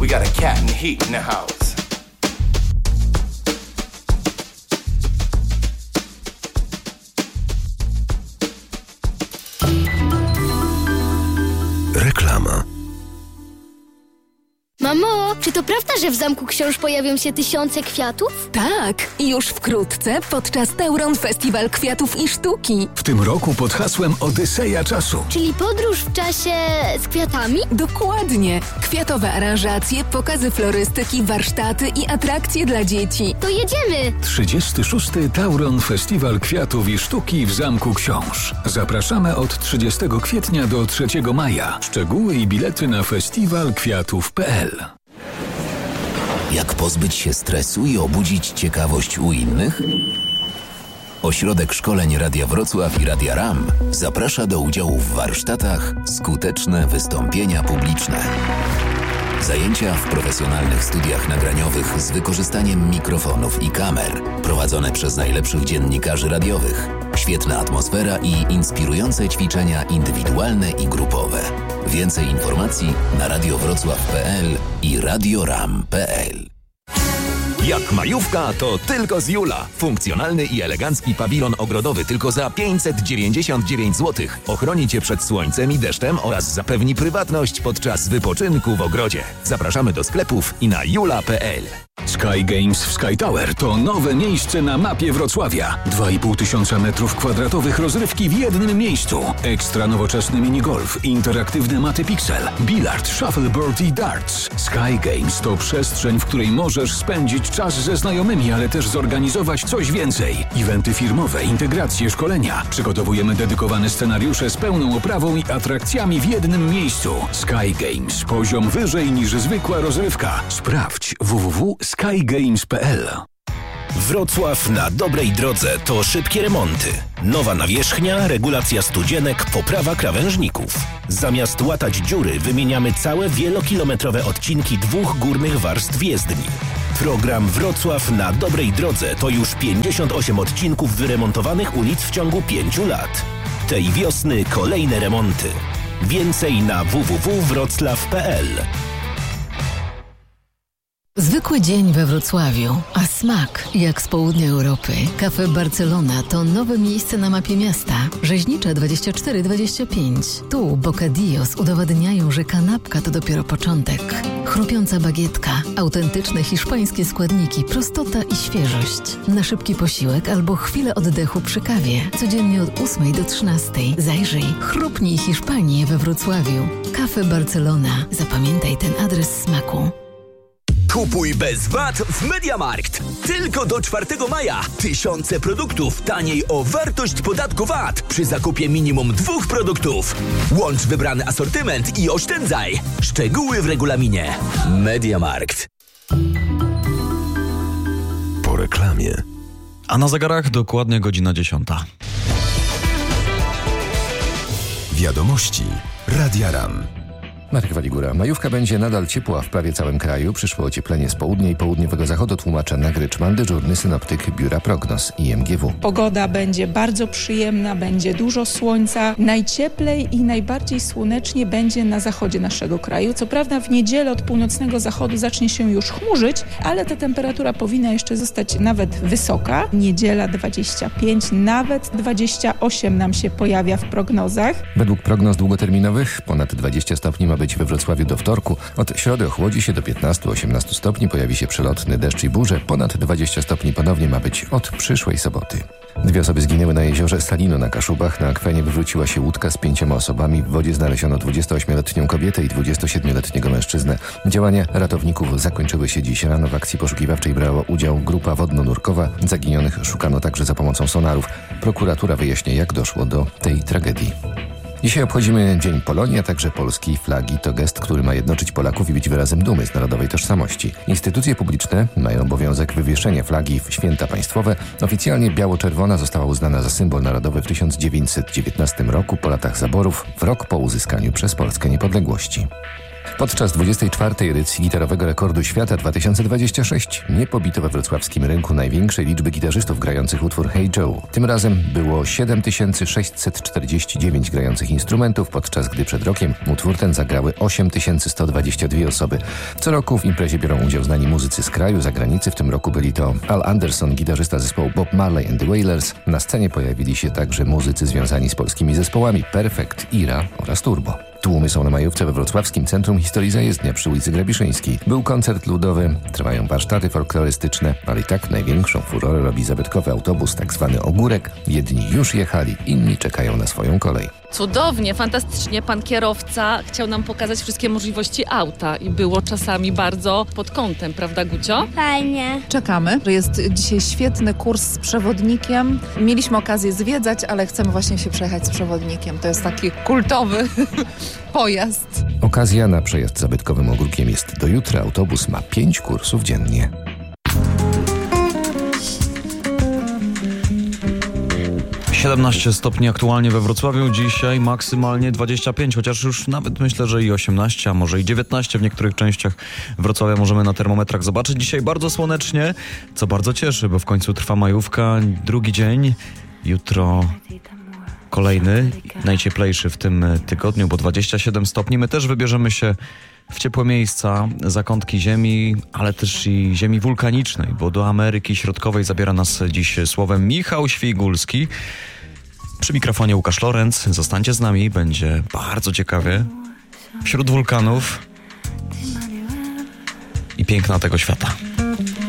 We got a cat in the heat in the house. Reklama. Mamo, czy to prawda, że w Zamku Książ pojawią się tysiące kwiatów? Tak, już wkrótce podczas Tauron Festiwal Kwiatów i Sztuki. W tym roku pod hasłem Odyseja Czasu. Czyli podróż w czasie z kwiatami? Dokładnie. Kwiatowe aranżacje, pokazy florystyki, warsztaty i atrakcje dla dzieci. To jedziemy! 36. Tauron Festiwal Kwiatów i Sztuki w Zamku Książ. Zapraszamy od 30 kwietnia do 3 maja. Szczegóły i bilety na festiwalkwiatów.pl. Jak pozbyć się stresu i obudzić ciekawość u innych? Ośrodek Szkoleń Radia Wrocław i Radia RAM zaprasza do udziału w warsztatach Skuteczne wystąpienia publiczne. Zajęcia w profesjonalnych studiach nagraniowych z wykorzystaniem mikrofonów i kamer, prowadzone przez najlepszych dziennikarzy radiowych. Świetna atmosfera i inspirujące ćwiczenia indywidualne i grupowe. Więcej informacji na radiowrocław.pl i radioram.pl. Jak majówka, to tylko z Jula. Funkcjonalny i elegancki pawilon ogrodowy tylko za 599 zł. Ochroni Cię przed słońcem i deszczem oraz zapewni prywatność podczas wypoczynku w ogrodzie. Zapraszamy do sklepów i na jula.pl. Sky Games w Sky Tower to nowe miejsce na mapie Wrocławia. 2500 m2 rozrywki w jednym miejscu. Ekstra nowoczesny minigolf, interaktywne maty Pixel, bilard, shuffleboard i darts. Sky Games to przestrzeń, w której możesz spędzić czas ze znajomymi, ale też zorganizować coś więcej. Eventy firmowe, integracje, szkolenia. Przygotowujemy dedykowane scenariusze z pełną oprawą i atrakcjami w jednym miejscu. Sky Games. Poziom wyżej niż zwykła rozrywka. Sprawdź www.skygames.pl. Wrocław na dobrej drodze to szybkie remonty. Nowa nawierzchnia, regulacja studzienek, poprawa krawężników. Zamiast łatać dziury, wymieniamy całe wielokilometrowe odcinki 2 górnych warstw jezdni. Program Wrocław na dobrej drodze to już 58 odcinków wyremontowanych ulic w ciągu 5 lat. Tej wiosny kolejne remonty. Więcej na www.wroclaw.pl. Zwykły dzień we Wrocławiu, a smak jak z południa Europy. Cafe Barcelona to nowe miejsce na mapie miasta. Rzeźnicze 24-25. Tu bocadillos udowadniają, że kanapka to dopiero początek. Chrupiąca bagietka, autentyczne hiszpańskie składniki, prostota i świeżość. Na szybki posiłek albo chwilę oddechu przy kawie. Codziennie od 8 do 13. Zajrzyj, chrupnij Hiszpanię we Wrocławiu. Cafe Barcelona. Zapamiętaj ten adres smaku. Kupuj bez VAT w MediaMarkt. Tylko do 4 maja. Tysiące produktów taniej o wartość podatku VAT przy zakupie minimum 2 produktów. Łącz wybrany asortyment i oszczędzaj. Szczegóły w regulaminie. MediaMarkt. Po reklamie. A na zegarach dokładnie godzina 10. Wiadomości Radia RAM. Marek Waligura. Majówka będzie nadal ciepła w prawie całym kraju. Przyszło ocieplenie z południa i południowego zachodu, tłumacza Nagryczman, dyżurny synoptyk Biura Prognoz IMGW. Pogoda będzie bardzo przyjemna, będzie dużo słońca. Najcieplej i najbardziej słonecznie będzie na zachodzie naszego kraju. Co prawda w niedzielę od północnego zachodu zacznie się już chmurzyć, ale ta temperatura powinna jeszcze zostać nawet wysoka. Niedziela 25, nawet 28 nam się pojawia w prognozach. Według prognoz długoterminowych ponad 20 stopni ma być we Wrocławiu do wtorku. Od środy ochłodzi się do 15-18 stopni, pojawi się przelotny deszcz i burze. Ponad 20 stopni ponownie ma być od przyszłej soboty. 2 osoby zginęły na jeziorze Salino na Kaszubach. Na akwenie wywróciła się łódka z 5 osobami. W wodzie znaleziono 28-letnią kobietę i 27-letniego mężczyznę. Działania ratowników zakończyły się dziś rano. W akcji poszukiwawczej brała udział grupa wodno-nurkowa. Zaginionych szukano także za pomocą sonarów. Prokuratura wyjaśnia, jak doszło do tej tragedii. Dzisiaj obchodzimy Dzień Polonii, a także polskiej flagi. To gest, który ma jednoczyć Polaków i być wyrazem dumy z narodowej tożsamości. Instytucje publiczne mają obowiązek wywieszenia flagi w święta państwowe. Oficjalnie biało-czerwona została uznana za symbol narodowy w 1919 roku, po latach zaborów, w rok po uzyskaniu przez Polskę niepodległości. Podczas 24. edycji gitarowego rekordu świata 2026 nie pobito we wrocławskim rynku największej liczby gitarzystów grających utwór Hey Joe. Tym razem było 7649 grających instrumentów, podczas gdy przed rokiem utwór ten zagrały 8122 osoby. Co roku w imprezie biorą udział znani muzycy z kraju, zagranicy. W tym roku byli to Al Anderson, gitarzysta zespołu Bob Marley and the Wailers. Na scenie pojawili się także muzycy związani z polskimi zespołami Perfect, Ira oraz Turbo. Tłumy są na majówce we Wrocławskim Centrum Historii Zajezdnia przy ulicy Grabiszyńskiej. Był koncert ludowy, trwają warsztaty folklorystyczne, ale i tak największą furorę robi zabytkowy autobus, tak zwany Ogórek. Jedni już jechali, inni czekają na swoją kolej. Cudownie, fantastycznie. Pan kierowca chciał nam pokazać wszystkie możliwości auta i było czasami bardzo pod kątem, prawda Gucio? Fajnie. Czekamy. Jest dzisiaj świetny kurs z przewodnikiem. Mieliśmy okazję zwiedzać, ale chcemy właśnie się przejechać z przewodnikiem. To jest taki kultowy pojazd. Okazja na przejazd zabytkowym Ogórkiem jest do jutra. Autobus ma 5 kursów dziennie. Stopni aktualnie we Wrocławiu, dzisiaj maksymalnie 25, chociaż już nawet myślę, że i 18, a może i 19 w niektórych częściach Wrocławia możemy na termometrach zobaczyć. Dzisiaj bardzo słonecznie, co bardzo cieszy, bo w końcu trwa majówka, drugi dzień, jutro kolejny, najcieplejszy w tym tygodniu, bo 27 stopni. My też wybierzemy się w ciepłe miejsca, zakątki ziemi, ale też i ziemi wulkanicznej, bo do Ameryki Środkowej zabiera nas dziś słowem Michał Świgulski. Przy mikrofonie Łukasz Lorenz. Zostańcie z nami, będzie bardzo ciekawie. Wśród wulkanów i piękna tego świata.